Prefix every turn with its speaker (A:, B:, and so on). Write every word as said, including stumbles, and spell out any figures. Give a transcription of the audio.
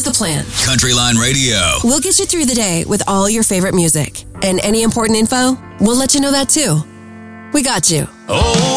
A: Here's the plan.
B: Countryline Radio.
A: We'll get you through the day with all your favorite music. And any important info, we'll let you know that too. We got you.
B: Oh.